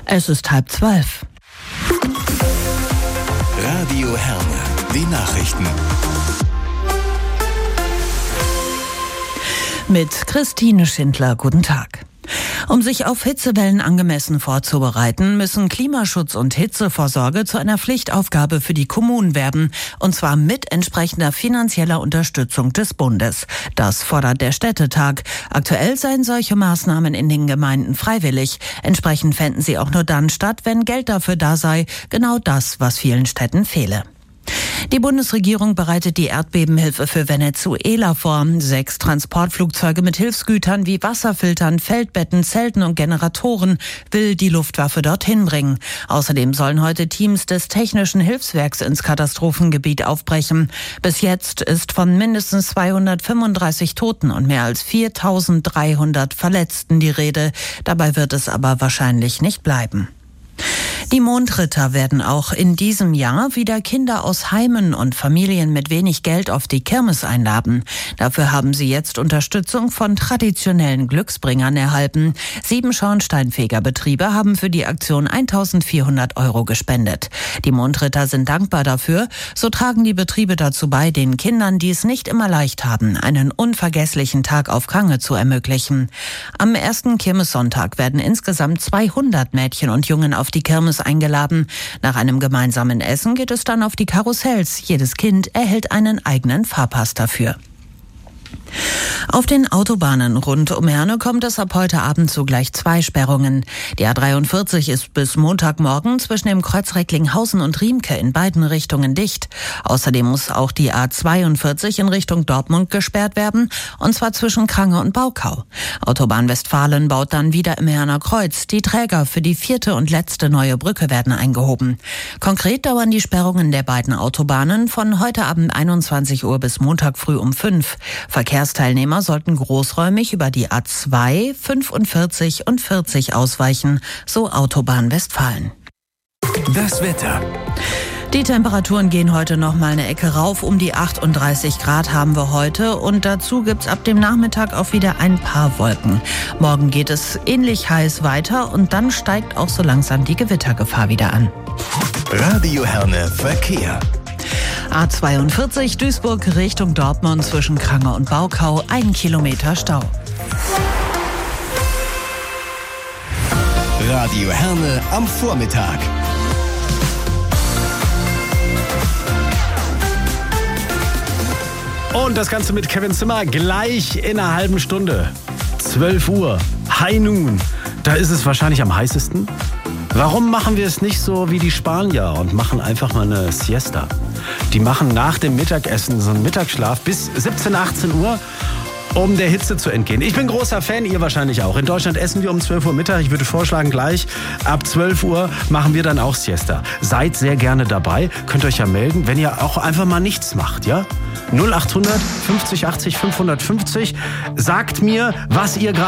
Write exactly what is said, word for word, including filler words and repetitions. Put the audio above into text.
Es ist halb zwölf. Radio Herne, die Nachrichten. Mit Christine Schindler, guten Tag. Um sich auf Hitzewellen angemessen vorzubereiten, müssen Klimaschutz und Hitzevorsorge zu einer Pflichtaufgabe für die Kommunen werden, und zwar mit entsprechender finanzieller Unterstützung des Bundes. Das fordert der Städtetag. Aktuell seien solche Maßnahmen in den Gemeinden freiwillig. Entsprechend fänden sie auch nur dann statt, wenn Geld dafür da sei. Genau das, was vielen Städten fehle. Die Bundesregierung bereitet die Erdbebenhilfe für Venezuela vor. Sechs Transportflugzeuge mit Hilfsgütern wie Wasserfiltern, Feldbetten, Zelten und Generatoren will die Luftwaffe dorthin bringen. Außerdem sollen heute Teams des Technischen Hilfswerks ins Katastrophengebiet aufbrechen. Bis jetzt ist von mindestens zweihundertfünfunddreißig Toten und mehr als viertausenddreihundert Verletzten die Rede. Dabei wird es aber wahrscheinlich nicht bleiben. Die Mondritter werden auch in diesem Jahr wieder Kinder aus Heimen und Familien mit wenig Geld auf die Kirmes einladen. Dafür haben sie jetzt Unterstützung von traditionellen Glücksbringern erhalten. Sieben Schornsteinfegerbetriebe haben für die Aktion eintausendvierhundert Euro gespendet. Die Mondritter sind dankbar dafür. So tragen die Betriebe dazu bei, den Kindern, die es nicht immer leicht haben, einen unvergesslichen Tag auf Kange zu ermöglichen. Am ersten Kirmessonntag werden insgesamt zweihundert Mädchen und Jungen auf die Kirmes eingeladen. Nach einem gemeinsamen Essen geht es dann auf die Karussells. Jedes Kind erhält einen eigenen Fahrpass dafür. Auf den Autobahnen rund um Herne kommt es ab heute Abend zu gleich zwei Sperrungen. Die A dreiundvierzig ist bis Montagmorgen zwischen dem Kreuz Recklinghausen und Riemke in beiden Richtungen dicht. Außerdem muss auch die A zweiundvierzig in Richtung Dortmund gesperrt werden, und zwar zwischen Krange und Baukau. Autobahn Westfalen baut dann wieder im Herner Kreuz. Die Träger für die vierte und letzte neue Brücke werden eingehoben. Konkret dauern die Sperrungen der beiden Autobahnen von heute Abend einundzwanzig Uhr bis Montag früh um fünf. Verkehrsteilnehmer sollten großräumig über die A zwei, fünfundvierzig und vierzig ausweichen, so Autobahn Westfalen. Das Wetter. Die Temperaturen gehen heute noch mal eine Ecke rauf. Um die achtunddreißig Grad haben wir heute, und dazu gibt's ab dem Nachmittag auch wieder ein paar Wolken. Morgen geht es ähnlich heiß weiter, und dann steigt auch so langsam die Gewittergefahr wieder an. Radio Herne Verkehr. A zweiundvierzig Duisburg Richtung Dortmund zwischen Krange und Baukau, ein Kilometer Stau. Radio Herne am Vormittag. Und das Ganze mit Kevin Zimmer gleich in einer halben Stunde. zwölf Uhr, High Noon. Da ist es wahrscheinlich am heißesten. Warum machen wir es nicht so wie die Spanier und machen einfach mal eine Siesta? Die machen nach dem Mittagessen so einen Mittagsschlaf bis siebzehn, achtzehn Uhr, um der Hitze zu entgehen. Ich bin großer Fan, ihr wahrscheinlich auch. In Deutschland essen wir um zwölf Uhr Mittag. Ich würde vorschlagen, gleich ab zwölf Uhr machen wir dann auch Siesta. Seid sehr gerne dabei. Könnt euch ja melden, wenn ihr auch einfach mal nichts macht, ja? null achthundert fünfzig achtzig fünfhundertfünfzig. Sagt mir, was ihr gerade